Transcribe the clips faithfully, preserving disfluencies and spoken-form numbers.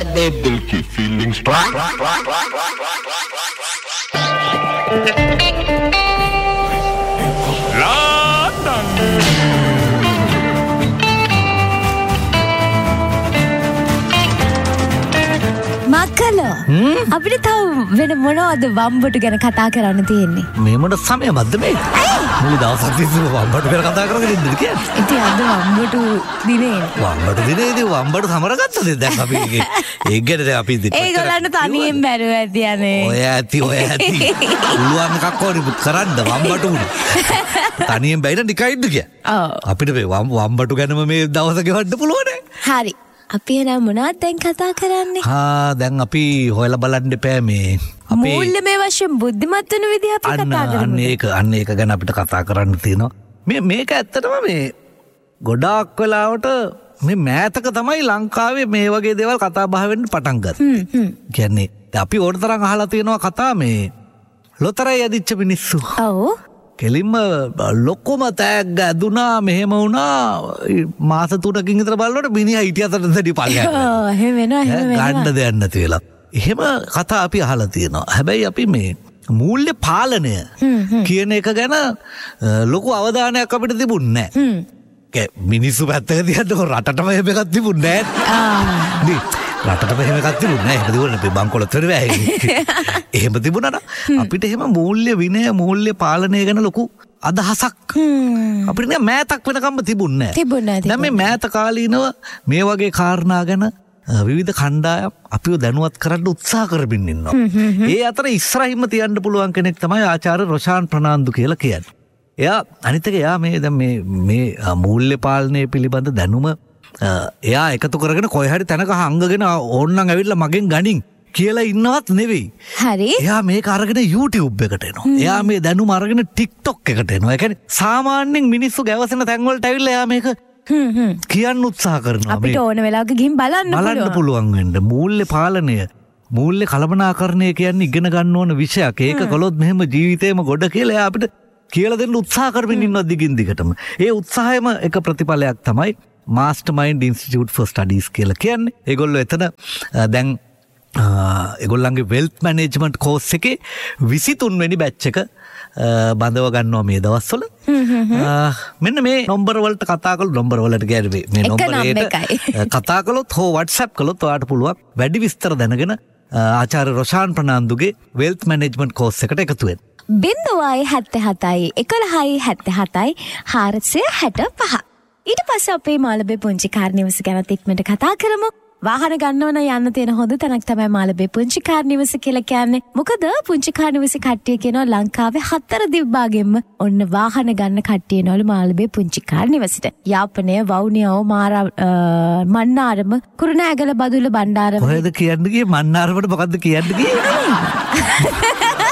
दे दिल की फीलिंग्स මක්කලෝ අපිට තව වෙන මොනවද වම්බොටු ගැන කතා කරන්න තියෙන්නේ? මේ මොන සමයක්ද මේ? මුළු දවසක් තිස්සේ වම්බොටු ගැන කතා කරගෙන ඉන්නද කියන්නේ? ඉතින් අද වම්බොටු දිනේ. වම්බොටු දිනේදී වම්බොටු සමරගත්තද දැන් අපි ඒක ගැන දැන් අපි ඒගොල්ලන්ට තනියෙන් බැරුව ඇති යන්නේ. ඔය ඇති ඔය ඇති. උළුවන් එකක් ඕනේ කරන්න වම්බොටු උනේ. තනියෙන් බැයිද නිකයිද කිය. ඔව්. අපිට මේ වම්බොටු ගැනම මේ දවස ගෙවන්න පුළුවනේ. හරි. අපි එනම් මොනවද දැන් කතා කරන්නේ? හා දැන් අපි හොයලා බලන්න එපා මේ අපේ මූල්‍යමය වශයෙන් බුද්ධිමත් වෙන විදිහ අපි කතා කරමු. අන්න ඒක අන්න ඒක ගැන අපිට කතා කරන්න තියෙනවා. මේ මේක ඇත්තටම මේ ගොඩාක් වෙලාවට මේ මෑතක තමයි ලංකාවේ මේ වගේ දේවල් කතා බහ වෙන්න පටන් ගත්තේ. කියන්නේ අපි ඕන තරම් අහලා තියෙනවා කතා මේ ලොතරැයි ඇදිච්ච මිනිස්සු. ඔව්. කෙලින්ම ලොක්කොම තෑග්ග ඇදුනා මෙහෙම වුණා මාස තුනකින් විතර බලනකොට මිනිහා හිටිය අතට දැඩි පල්ලයක්. ඔව් එහෙම වෙනවා එහෙම වෙනවා. ගන්න දෙයක් නැති වෙලා. එහෙම කතා අපි අහලා තියෙනවා. හැබැයි අපි මේ මූල්‍ය පාලනය කියන එක ගැන ලොකු අවධානයක් අපිට තිබුණේ නැහැ. මිනිස්සු පැත්තක තියන්න රටටම එහෙම එකක් තිබුණේ නැහැ. රටට මෙහෙම එකක් තිබුණේ නැහැ. එහෙම තිබුණේ අපි බංකොලොත් වෙන්නේ නැහැ. එහෙම තිබුණා නම් අපිට එහෙම මූල්‍ය විනය මූල්‍ය පාලනය ගැන ලොකු අදහසක් අපිට නෑ මෑතක් වෙනකම්ම තිබුණේ නැහැ. තිබුණේ නැහැ. දැන් මේ මෑත කාලීනව මේ වගේ කාරණා ගැන විවිධ කණ්ඩායම් අපිව දැනුවත් කරන්න උත්සාහ කරමින් ඉන්නවා. ඒ අතර ඉස්සරහින්ම තියන්න පුළුවන් කෙනෙක් තමයි ආචාර්ය රොෂාන් ප්‍රනාන්දු කියලා කියන්නේ. එයා අනිත් එක එයා මේ දැන් මේ මේ මූල්‍ය පාලනය පිළිබඳ දැනුම එයා එකතු කරගෙන කොයි හරි තැනක හංගගෙන ඕන්නම් ඇවිල්ලා මගෙන් ගනින් කියලා ඉන්නවත් නෙවෙයි. හරි. එයා මේක අරගෙන YouTube එකට එනවා. එයා මේ දැනුම අරගෙන TikTok එකට එනවා. ඒ කියන්නේ සාමාන්‍යයෙන් මිනිස්සු ගැවසෙන තැන් වලට ඇවිල්ලා එයා මේක කියන්න උත්සාහ කරනවා. අපිට ඕන වෙලාවක ගිහින් බලන්න පුළුවන්. බලන්න පුළුවන් වෙන්න. මූල්‍ය පාලනය, මූල්‍ය කළමනාකරණය කියන්නේ ඉගෙන ගන්න ඕන විෂයක්. ඒක කළොත් මෙහෙම ජීවිතේම ගොඩ කියලා එයා අපිට කියලා දෙන්න උත්සාහ කරමින් ඉන්නවා දිගින් දිගටම. ඒ උත්සාහයම එක ප්‍රතිඵලයක් තමයි Mastermind Institute for Studies කියලා කියන්නේ. ඒගොල්ලෝ එතන දැන් ඒගොල්ලන්ගේ wealth management course එකේ විසිතුන් වෙනි batch එක බඳව ගන්නවා මේ දවස්වල. මෙන්න මේ නම්බර වලට කතා කළොත් නම්බර වලට කියන්නේ මේ නම්බරේට කතා කළොත් හෝ WhatsApp කළොත් ඔයාලට පුළුවන් වැඩි විස්තර දැනගෙන ආචාර්ය රොෂාන් ප්‍රනාන්දුගේ wealth management course එකට එකතු වෙන්න. බිංදුවයි හැත්තෑ හතයි එකොළහයි හැත්තෑ හතයි හාරසිය හැට පහ. ඊට පස්සේ අපේ මාළඹේ පුංචි කාර් නිවස ගැන ඉක්මනට කතා කරමු. වාහන ගන්නව නම් යන්න තියෙන හොඳ තැනක් තමයි මාළඹේ පුංචි කාර් නිවස කියලා කියන්නේ. මොකද පුංචි කාර් නිවස කට්ටිය කියනවා ලංකාවේ හතර දිව්භාගෙම ඔන්න වාහන ගන්න කට්ටිය එනවලු මාළඹේ පුංචි කාර් නිවසට. යාපනය, වවුනියාව, මාරා මන්නාරම, කුරුණෑගල, බදුල්ල, බණ්ඩාරම. කොහෙද කියන්න ගියේ? මන්නාරමට මොකද්ද කියන්න ගියේ?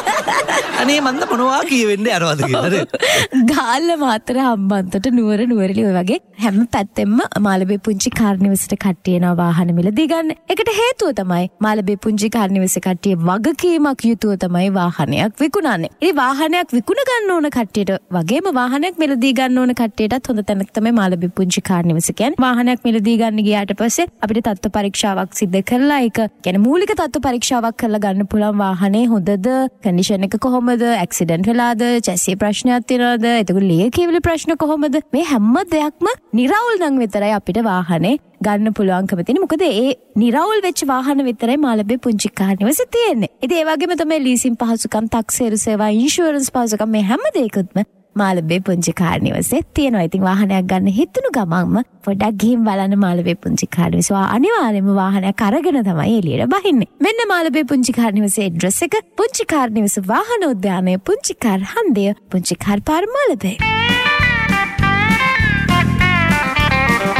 අනේ මන්ද මොනවා කියවෙන්නේ අරවද කියලා. ගාල්ල මාතර හම්බන්තොට නුවර නුවරලි ඔය වගේ හැම පැත්තෙම මාළඹේ පුංචි කාර් නිවසට කට්ටිය එනවා වාහන මිලදී ගන්න. ඒකට හේතුව තමයි මාළඹේ පුංචි කාර් නිවස කට්ටිය වගකීමක් යුතුව තමයි වාහනයක් විකුණන්නේ. ඉතින් වාහනයක් විකුණ ගන්න ඕන කට්ටියට වගේම වාහනයක් මිලදී ගන්න ඕන කට්ටියටත් හොඳ තැනක් තමයි මාළඹේ පුංචි කාර් නිවස කියන්නේ. වාහනයක් මිලදී ගන්න ගියාට පස්සේ අපිට තත්ත්ව පරීක්ෂාවක් සිදු කරලා ඒක කියන්නේ මූලික තත්ත්ව පරීක්ෂාවක් කරලා ගන්න පුළුවන් වාහනේ හොඳද, කන්ඩිෂන් එක කොහොමද, ඇක්සිඩන්ට් වෙලාද, චැසිය ප්‍රශ්නයක් තියෙනවද, එතකොට ලිය කියවිලි ප්‍රශ්න කොහොමද, මේ හැම දෙයක්ම නිරවුල් නම් විතරයි අපිට වාහනේ ගන්න පුළුවන්කම තියෙන්නේ. මොකද ඒ නිරවුල් වෙච්ච වාහන විතරයි මාළඹේ පුංචි කාර් නිවසේ තියෙන්නේ. ඉතින් ඒ වගේම තමයි ලීසින් පහසුකම්, තාක්සේරු සේවා, ඉන්ෂුරන්ස් පහසුකම් මේ හැම දෙයකටම මාළඹේ පුංචි කාර් නිවසේ තියෙනවා. ඉතින් වාහනයක් ගන්න හිතුණු ගමන්ම පොඩ්ඩක් ගිහින් බලන්න මාළඹේ පුංචි කාර් නිවස. අනිවාර්යයෙන්ම වාහනයක් අරගෙන තමයි එළියට බහින්නේ. මෙන්න මාළඹේ පුංචි කාර් නිවසේ ඇඩ්‍රස් එක. පුංචි කාර් නිවස වාහන උද්‍යානය, පුංචි කාර් හන්දිය, පුංචි කාර් පාර Malambe.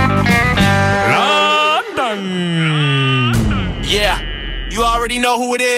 Yeah, you already know who it is.